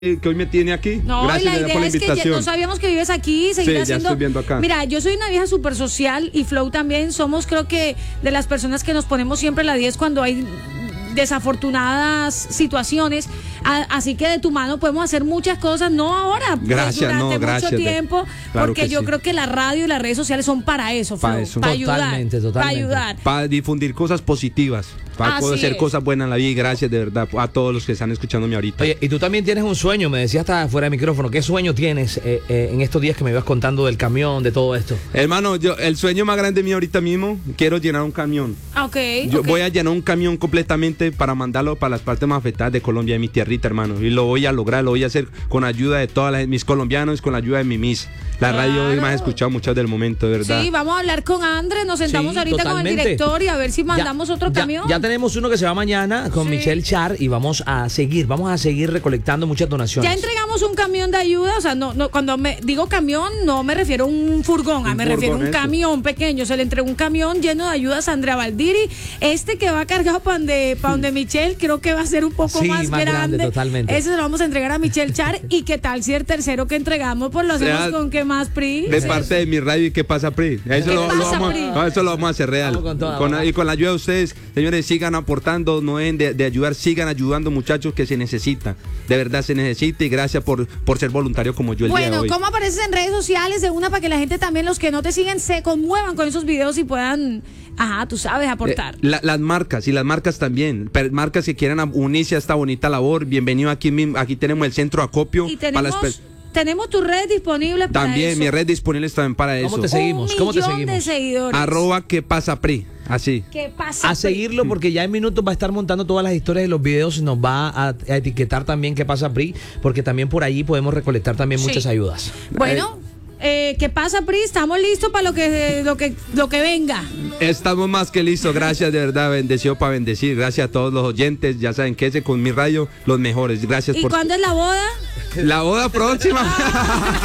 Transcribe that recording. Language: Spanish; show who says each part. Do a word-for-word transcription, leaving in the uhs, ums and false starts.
Speaker 1: que hoy me tiene aquí.
Speaker 2: No,
Speaker 1: Gracias
Speaker 2: la idea
Speaker 1: por la
Speaker 2: es que
Speaker 1: invitación.
Speaker 2: ya no sabíamos que vives aquí, seguir
Speaker 1: Sí,
Speaker 2: haciendo.
Speaker 1: ya estoy viendo acá.
Speaker 2: Mira, yo soy una vieja súper social y Flow también. Somos, creo que, de las personas que nos ponemos siempre la diez cuando hay desafortunadas situaciones. A, así que de tu mano podemos hacer muchas cosas, no ahora, pues,
Speaker 1: Gracias,
Speaker 2: durante
Speaker 1: no, gracias,
Speaker 2: mucho
Speaker 1: de-
Speaker 2: tiempo,
Speaker 1: claro
Speaker 2: porque
Speaker 1: que
Speaker 2: yo
Speaker 1: sí.
Speaker 2: creo que la radio y las redes sociales son para eso,
Speaker 1: Pa'
Speaker 2: Flow,
Speaker 1: eso.
Speaker 2: para ayudar,
Speaker 3: Totalmente,
Speaker 2: para
Speaker 3: totalmente.
Speaker 2: ayudar.
Speaker 1: Para difundir cosas positivas, para
Speaker 2: Así
Speaker 1: poder hacer
Speaker 2: es.
Speaker 1: cosas buenas en la vida. Y gracias de verdad a todos los que están escuchándome ahorita.
Speaker 3: Oye, y tú también tienes un sueño, me decías hasta fuera de micrófono. ¿Qué sueño tienes eh, eh, en estos días que me ibas contando del camión, de todo esto?
Speaker 1: Hermano, yo, el sueño más grande mío ahorita mismo, quiero llenar un camión.
Speaker 2: Ah, ok,
Speaker 1: Yo
Speaker 2: ok.
Speaker 1: voy a llenar un camión completamente para mandarlo para las partes más afectadas de Colombia, de mi tierrita, hermano. Y lo voy a lograr, lo voy a hacer con ayuda de todos mis colombianos, con la ayuda de mi Miss. La radio hoy
Speaker 2: Claro.
Speaker 1: más escuchado muchas del momento, de verdad.
Speaker 2: Sí, vamos a hablar con Andrés, nos sentamos
Speaker 3: Sí,
Speaker 2: ahorita con el
Speaker 3: totalmente.
Speaker 2: director y a ver si mandamos
Speaker 3: Ya-
Speaker 2: otro
Speaker 3: ya-
Speaker 2: camión.
Speaker 3: Ya tenemos uno que se va mañana con
Speaker 2: Sí.
Speaker 3: Michelle Char y vamos a seguir, vamos a seguir recolectando muchas donaciones.
Speaker 2: Ya entregamos un camión de ayuda, o sea, no, no, cuando me digo camión, no me refiero a un furgón, ah,
Speaker 1: Un
Speaker 2: me refiero a un
Speaker 1: furgón, eso.
Speaker 2: camión pequeño. Se le entregó un camión lleno de ayuda a Sandra Valdiri. Este que va cargado para donde, pa' donde Michelle, creo que va a ser un poco
Speaker 3: Sí,
Speaker 2: más,
Speaker 3: más grande, totalmente.
Speaker 2: Ese se lo vamos a entregar a Michelle Char. ¿Y qué tal si el tercero que entregamos, pues lo hacemos
Speaker 1: Sea
Speaker 2: con qué más, Pri?
Speaker 1: De
Speaker 2: Sí.
Speaker 1: parte de mi radio y qué pasa, Pri. Eso,
Speaker 2: ¿Qué
Speaker 1: lo, lo
Speaker 2: pasa,
Speaker 1: vamos,
Speaker 2: Pri?
Speaker 1: no, eso lo vamos a hacer real.
Speaker 3: Vamos con toda,
Speaker 1: Con-
Speaker 3: vamos.
Speaker 1: y con la ayuda de ustedes, señores, sigan aportando, no dejen de, de ayudar, sigan ayudando, muchachos, que se necesita. De verdad se necesita y gracias por, por ser voluntario como yo el día de
Speaker 2: Bueno,
Speaker 1: hoy.
Speaker 2: ¿cómo apareces en redes sociales? De una para que la gente también, los que no te siguen, se conmuevan con esos videos y puedan, ajá, tú sabes, aportar.
Speaker 1: Eh, la- las marcas y las marcas también, per- marcas que quieran a- unirse a esta bonita labor, bienvenido aquí mismo. Aquí tenemos el centro acopio
Speaker 2: Y
Speaker 1: para
Speaker 2: tenemos,
Speaker 1: las per-
Speaker 2: tenemos tu red disponible para
Speaker 1: también
Speaker 2: eso.
Speaker 1: mi red disponible también para
Speaker 3: ¿Cómo
Speaker 1: eso.
Speaker 3: te seguimos?
Speaker 2: Un
Speaker 3: ¿Cómo te
Speaker 2: millón
Speaker 3: seguimos?
Speaker 2: de seguidores.
Speaker 1: Arroba que pasa Pri, así.
Speaker 2: ¿Qué pasa?
Speaker 3: A seguirlo porque ya en minutos va a estar montando todas las historias de los videos y nos va a, a etiquetar también qué pasa Pri, porque también por ahí podemos recolectar también
Speaker 2: Sí.
Speaker 3: muchas ayudas.
Speaker 2: Bueno, eh, ¿qué pasa, Pri? Estamos listos para lo que, lo que, lo que venga.
Speaker 1: Estamos más que listos, gracias de verdad, bendecido para bendecir. Gracias a todos los oyentes, ya saben que ese con mi radio, los mejores. Gracias
Speaker 2: ¿Y
Speaker 1: por
Speaker 2: cuándo es la boda?
Speaker 1: la boda próxima.